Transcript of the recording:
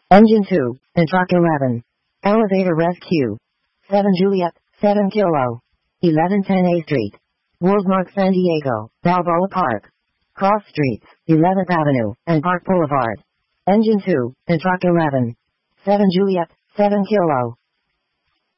Engine 2, and Truck 11. Elevator Rescue. 7 Juliet, 7 Kilo. 1110 A Street. Woolsmark, San Diego, Balboa Park. Cross Streets, 11th Avenue, and Park Boulevard. Engine 2, and Truck 11. 7 Juliet, 7 Kilo.